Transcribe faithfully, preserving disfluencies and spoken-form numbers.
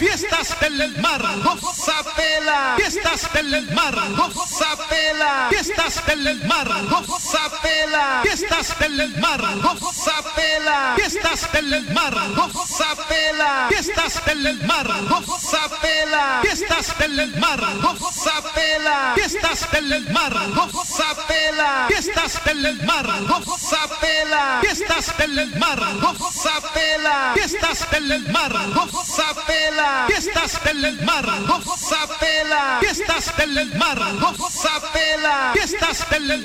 Fiestas del mar, gozatela. Fiestas del mar, gozatela. Fiestas del mar, gozatela. Fiestas del mar, gozatela. Fiestas del mar, gozatela. Fiestas del mar, gozatela. Fiestas del mar, gozatela. Fiestas del mar, gozatela. Fiestas del mar, gozatela. Fiestas del mar, gozatela. Fiestas del mar, gozatela. Fiestas del mar, gozatela. Fiestas del mar, gozatela. Fiestas del